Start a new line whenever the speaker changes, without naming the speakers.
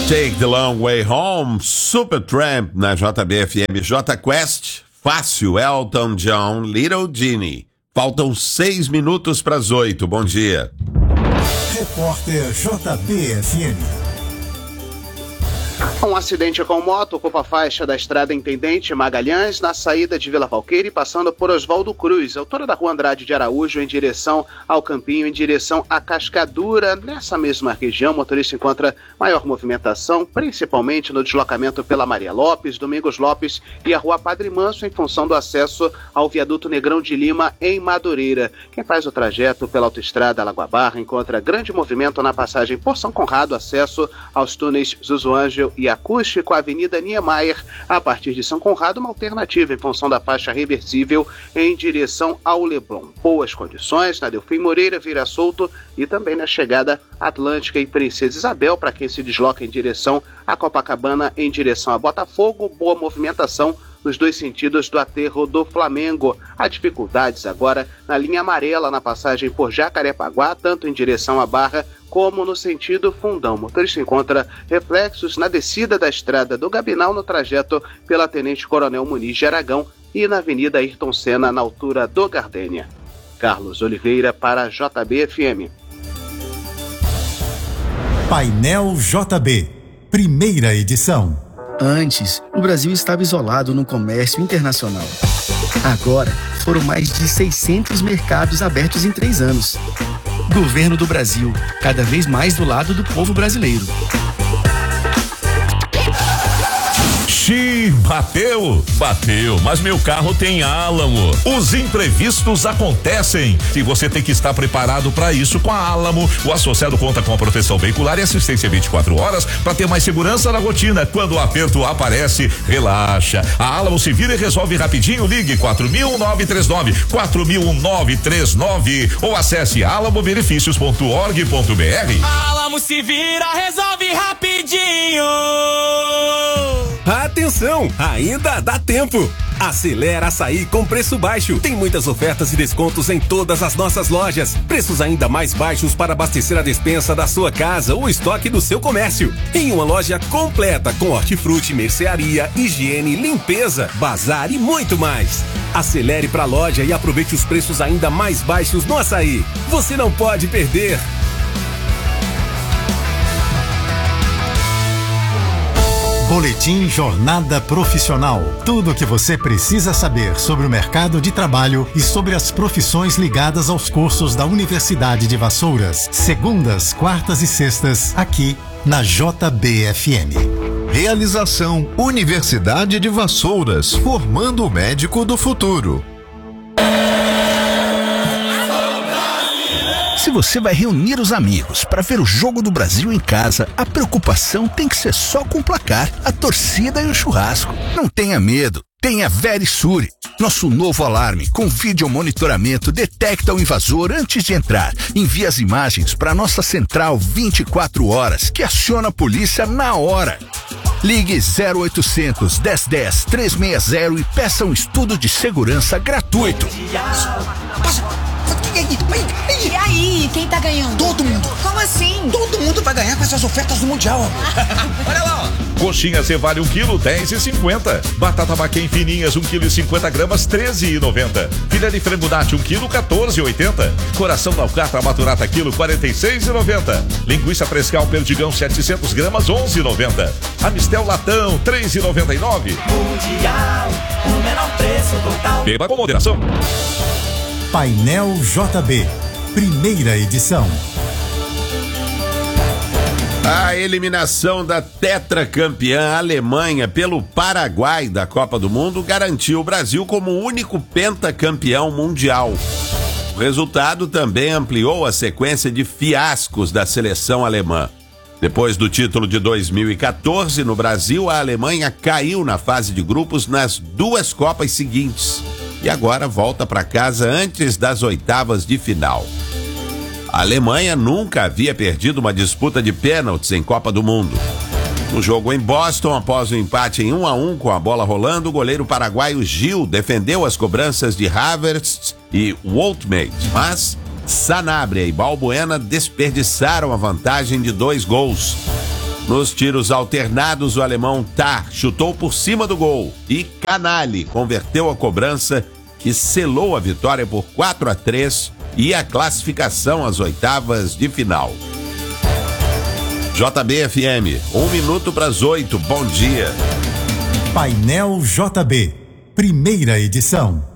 Take the Long Way Home, Supertramp na JBFM. J Quest, Fácil, Elton John, Little Genie. Faltam 6 minutos para as 8. Bom dia.
Repórter JBFM.
Um acidente com moto ocupa a faixa da estrada Intendente Magalhães na saída de Vila Valqueire, passando por Oswaldo Cruz, altura da Rua Andrade de Araújo, em direção ao Campinho, em direção à Cascadura. Nessa mesma região, o motorista encontra maior movimentação, principalmente no deslocamento pela Maria Lopes, Domingos Lopes e a Rua Padre Manso, em função do acesso ao viaduto Negrão de Lima, em Madureira. Quem faz o trajeto pela autoestrada Lagoa Barra encontra grande movimento na passagem por São Conrado, acesso aos túneis Zuzu Ângel e Acústico, Avenida Niemeyer, a partir de São Conrado, uma alternativa em função da faixa reversível em direção ao Leblon. Boas condições na Delfim Moreira, Vira Solto e também na chegada Atlântica e Princesa Isabel, para quem se desloca em direção a Copacabana, em direção a Botafogo. Boa movimentação nos dois sentidos do aterro do Flamengo. Há dificuldades agora na linha amarela, na passagem por Jacarepaguá, tanto em direção à Barra como no sentido Fundão. O motorista encontra reflexos na descida da estrada do Gabinal, no trajeto pela Tenente Coronel Muniz de Aragão e na Avenida Ayrton Senna, na altura do Gardênia. Carlos Oliveira para a JBFM.
Painel JB, primeira edição.
Antes, o Brasil estava isolado no comércio internacional. Agora, foram mais de 600 mercados abertos em 3 anos. Governo do Brasil, cada vez mais do lado do povo brasileiro.
Bateu, mas meu carro tem Álamo. Os imprevistos acontecem e você tem que estar preparado para isso com a Álamo. O associado conta com a proteção veicular e assistência 24 horas para ter mais segurança na rotina. Quando o aperto aparece, relaxa. A Álamo se vira e resolve rapidinho. Ligue 4.939 ou acesse alamobenefícios.org.br.
Álamo se vira, resolve rapidinho.
Atenção, ainda dá tempo. Acelera Açaí com preço baixo. Tem muitas ofertas e descontos em todas as nossas lojas. Preços ainda mais baixos para abastecer a despensa da sua casa ou estoque do seu comércio. Em uma loja completa com hortifruti, mercearia, higiene, limpeza, bazar e muito mais. Acelere pra loja e aproveite os preços ainda mais baixos no Açaí. Você não pode perder.
Boletim Jornada Profissional. Tudo o que você precisa saber sobre o mercado de trabalho e sobre as profissões ligadas aos cursos da Universidade de Vassouras. Segundas, quartas e sextas, aqui na JBFM.
Realização Universidade de Vassouras, formando o médico do futuro.
Se você vai reunir os amigos para ver o Jogo do Brasil em casa, a preocupação tem que ser só com o placar, a torcida e o churrasco. Não tenha medo, tenha Verisure. Nosso novo alarme com vídeo monitoramento detecta o invasor antes de entrar. Envia as imagens para nossa central 24 horas, que aciona a polícia na hora. Ligue 0800 1010 360 e peça um estudo de segurança gratuito.
E aí, quem tá ganhando?
Todo mundo.
Como assim?
Todo mundo vai ganhar com essas ofertas do Mundial. Olha lá, ó.
Coxinha Cevale 1 kg, 10,50. Batata Maquém fininhas 1 kg 50 gramas, 13,90. Filé de frango nati 1 kg, 14,80. Coração da alcatra maturata quilo, 46,90. Linguiça Frescal Perdigão 700 gramas, 11,90. Amistel Latão, 3,99.
Mundial, o menor preço total.
Beba com moderação.
Painel JB, primeira edição.
A eliminação da tetracampeã Alemanha pelo Paraguai da Copa do Mundo garantiu o Brasil como o único pentacampeão mundial. O resultado também ampliou a sequência de fiascos da seleção alemã. Depois do título de 2014 no Brasil, a Alemanha caiu na fase de grupos nas 2 Copas seguintes. E agora volta para casa antes das oitavas de final. A Alemanha nunca havia perdido uma disputa de pênaltis em Copa do Mundo. No jogo em Boston, após o empate em 1-1 com a bola rolando, o goleiro paraguaio Gil defendeu as cobranças de Havertz e Woltmate, mas Sanabria e Balbuena desperdiçaram a vantagem de 2 gols. Nos tiros alternados, o alemão Tar chutou por cima do gol e Canali converteu a cobrança que selou a vitória por 4-3 e a classificação às oitavas de final. JB-FM, 7:01. Bom dia.
Painel JB, primeira edição.